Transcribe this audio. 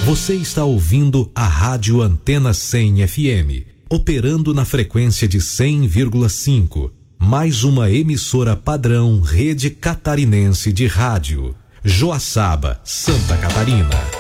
Você está ouvindo a Rádio Antena 100 FM, operando na frequência de 100,5. Mais uma emissora padrão Rede Catarinense de Rádio. Joaçaba, Santa Catarina.